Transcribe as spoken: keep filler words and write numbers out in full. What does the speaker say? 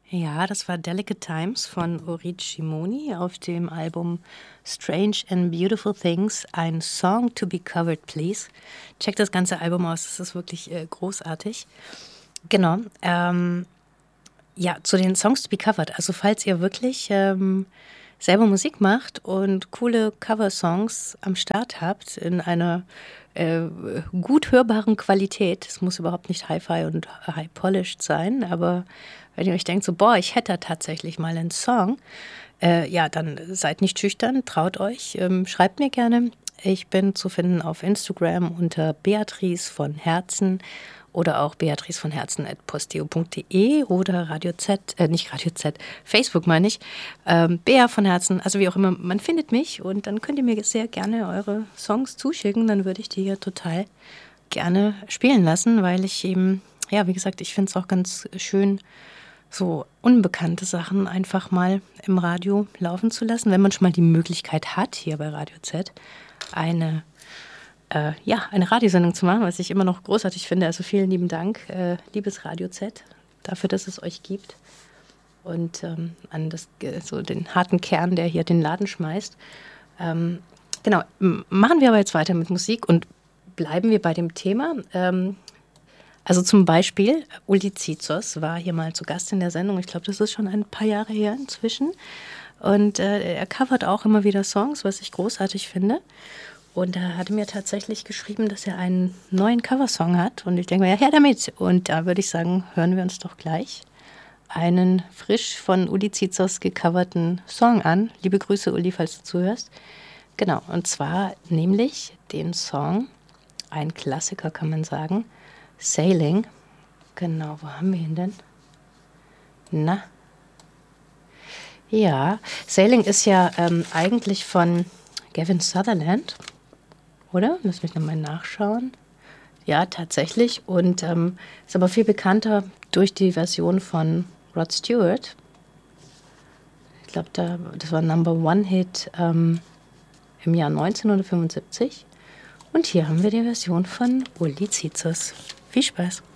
Ja, das war Delicate Times von Orit Shimoni auf dem Album Strange and Beautiful Things, ein Song to be covered, please. Checkt das ganze Album aus, das ist wirklich äh, großartig. Genau, ähm, ja, zu den Songs to be covered. Also falls ihr wirklich ähm, selber Musik macht und coole Coversongs am Start habt in einer äh, gut hörbaren Qualität, es muss überhaupt nicht Hi-Fi und High-Polished sein, aber wenn ihr euch denkt, so, boah, ich hätte da tatsächlich mal einen Song, äh, ja, dann seid nicht schüchtern, traut euch, ähm, schreibt mir gerne. Ich bin zu finden auf Instagram unter Beatrice von Herzen oder auch beatrice von herzen at posteo punkt de oder Radio Z, äh, nicht Radio Z, Facebook meine ich, ähm, Bea von Herzen, also wie auch immer, man findet mich und dann könnt ihr mir sehr gerne eure Songs zuschicken, dann würde ich die hier total gerne spielen lassen, weil ich eben, ja, wie gesagt, ich finde es auch ganz schön, so unbekannte Sachen einfach mal im Radio laufen zu lassen, wenn man schon mal die Möglichkeit hat, hier bei Radio Z eine, äh, ja, eine Radiosendung zu machen, was ich immer noch großartig finde. Also vielen lieben Dank, äh, liebes Radio Z, dafür, dass es euch gibt und ähm, an das, äh, so den harten Kern, der hier den Laden schmeißt. Ähm, genau, m- machen wir aber jetzt weiter mit Musik und bleiben wir bei dem Thema. Ähm, Also zum Beispiel, Uli Zizos war hier mal zu Gast in der Sendung. Ich glaube, das ist schon ein paar Jahre her inzwischen. Und äh, er covert auch immer wieder Songs, was ich großartig finde. Und er hatte mir tatsächlich geschrieben, dass er einen neuen Coversong hat. Und ich denke mir, ja, her damit. Und da würde ich sagen, hören wir uns doch gleich einen frisch von Uli Zizos gecoverten Song an. Liebe Grüße, Uli, falls du zuhörst. Genau, und zwar nämlich den Song, ein Klassiker kann man sagen, Sailing. Genau, wo haben wir ihn denn? Na? Ja, Sailing ist ja ähm, eigentlich von Gavin Sutherland, oder? Lass mich nochmal nachschauen. Ja, tatsächlich. Und ähm, ist aber viel bekannter durch die Version von Rod Stewart. Ich glaube, da, das war Number One Hit ähm, im Jahr neunzehnhundertfünfundsiebzig. Und hier haben wir die Version von Uli Zizos. Viel Spaß.